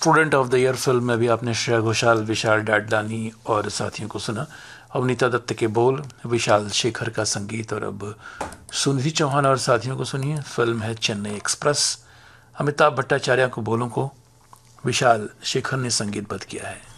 Student of the year film में भी आपने श्रेया घोषाल, विशाल डडलानी और साथियों को सुना। अवनीता दत्त के बोल, विशाल शेखर का संगीत, और अब सुनिधि चौहान और साथियों को सुनिए। फिल्म है चेन्नई एक्सप्रेस। अमिताभ भट्टाचार्य को बोलों को विशाल शेखर ने संगीतबद्ध किया है।